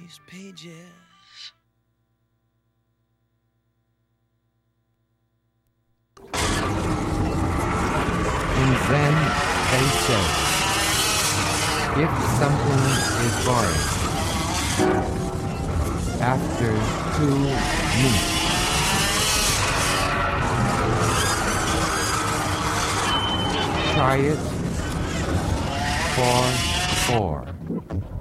these pages. In Zen, they say, if something is boring, after 2 minutes, try it for 4.